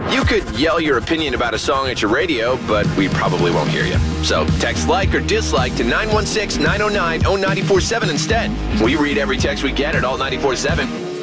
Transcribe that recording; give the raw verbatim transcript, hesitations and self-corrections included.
You could yell your opinion about a song at your radio, but we probably won't hear you. So text like or dislike to nine one six, nine oh nine, oh nine four seven instead. We read every text we get at Alt nine four seven.